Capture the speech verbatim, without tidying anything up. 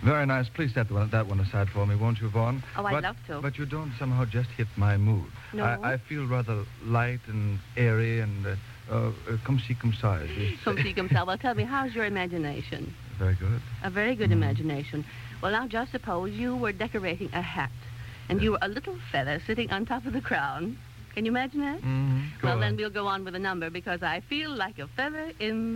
Very nice. Please set one, that one aside for me, won't you, Vaughn? Oh, I'd but, love to. But you don't somehow just hit my mood. No? I, I feel rather light and airy and uh, uh, comme ci, comme ça. Comme ci, comme ça. Well, tell me, how's your imagination? Very good. A very good Mm. imagination. Well, now just suppose you were decorating a hat, and Yes. you were a little feather sitting on top of the crown. Can you imagine that? Mm-hmm. Go Well, on. then we'll go on with the number, because I feel like a feather in